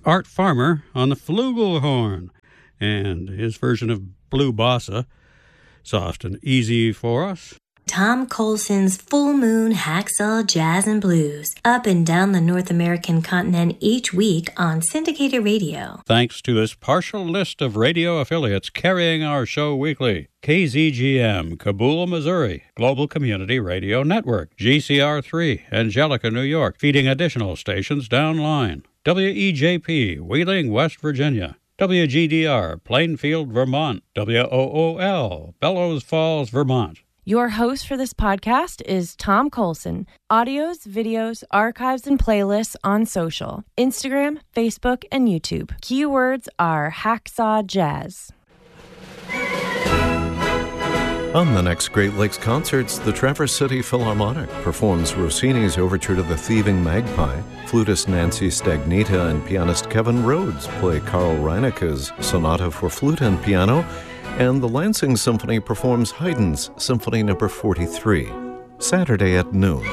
Art Farmer on the flugelhorn, and his version of Blue Bossa, soft and easy for us. Tom Colson's Full Moon Hacksaw Jazz and Blues, up and down the North American continent each week on syndicated radio. Thanks to his partial list of radio affiliates carrying our show weekly. KZGM, Kabul, Missouri, Global Community Radio Network, GCR3, Angelica, New York, feeding additional stations downline. WEJP, Wheeling, West Virginia. WGDR, Plainfield, Vermont. WOOL, Bellows Falls, Vermont. Your host for this podcast is Tom Colson. Audios, videos, archives, and playlists on social, Instagram, Facebook, and YouTube. Keywords are Hacksaw Jazz. On the next Great Lakes Concerts, the Traverse City Philharmonic performs Rossini's Overture to the Thieving Magpie. Flutist Nancy Stagnita and pianist Kevin Rhodes play Karl Reineke's Sonata for Flute and Piano, and the Lansing Symphony performs Haydn's Symphony No. 43, Saturday at noon.